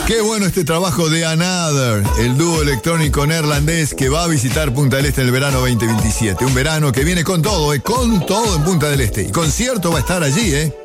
Qué bueno este trabajo de Another, el dúo electrónico neerlandés que va a visitar Punta del Este en el verano 2027. Un verano que viene con todo en Punta del Este. Y concierto va a estar allí,